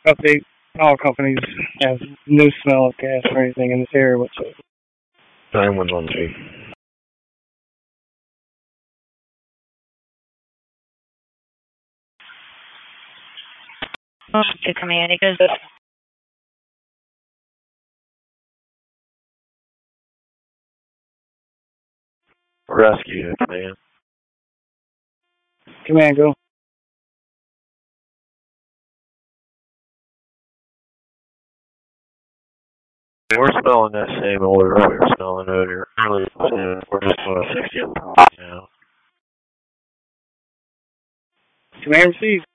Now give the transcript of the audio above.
Update all companies have no smell of gas or anything in this area whatsoever. 911 speak. To command, it goes. Rescue to command. Command, go. We're smelling that same odor we were smelling earlier. We're just going to 60 now. Command, receive.